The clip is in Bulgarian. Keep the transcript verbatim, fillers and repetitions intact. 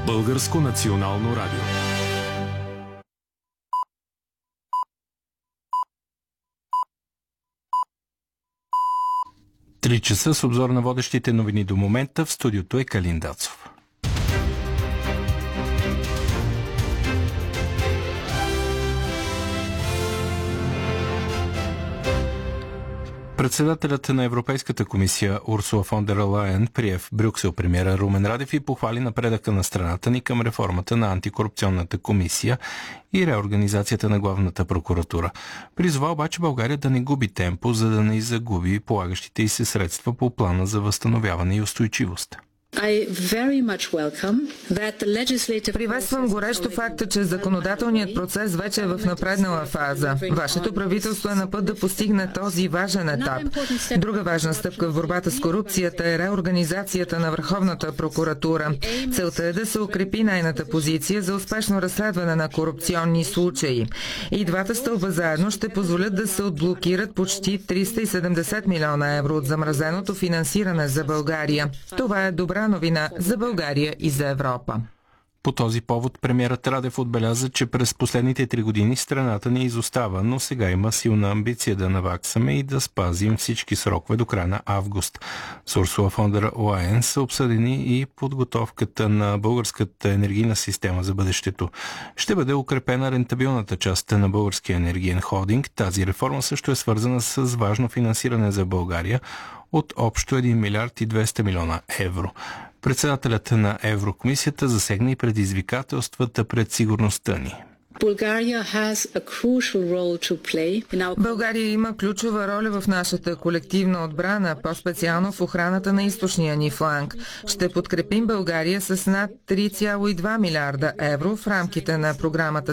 Българско национално радио. Три часа с обзор на водещите новини до момента. В студиото е Калин Дацов. Председателят на Европейската комисия Урсула фон дер Лайен прие в Брюксел премиера Румен Радев и похвали напредъка на страната ни към реформата на антикорупционната комисия и реорганизацията на главната прокуратура. Призова обаче България да не губи темпо, за да не загуби полагащите й се средства по плана за възстановяване и устойчивост. Приветствам горещо факта, че законодателният процес вече е в напреднала фаза. Вашето правителство е на път да постигне този важен етап. Друга важна стъпка в борбата с корупцията е реорганизацията на Върховната прокуратура. Целта е да се укрепи нейната позиция за успешно разследване на корупционни случаи. И двата стълба заедно ще позволят да се отблокират почти триста и седемдесет милиона евро от замразеното финансиране за България. Това е добра новина за България и за Европа. По този повод премиерът Радев отбеляза, че през последните три години страната ни изостава, но сега има силна амбиция да наваксаме и да спазим всички срокове до края на август. С Урсула фон дер Лайен са обсъдени и подготовката на българската енергийна система за бъдещето. Ще бъде укрепена рентабилната част на българския енергиен холдинг. Тази реформа също е свързана с важно финансиране за България от общо един милиард и двеста милиона евро. Председателят на Еврокомисията засегна и предизвикателствата пред сигурността ни. България има ключова роля в нашата колективна отбрана, по-специално в охраната на източния ни фланг. Ще подкрепим България с над три цяло и две милиарда евро в рамките на програмата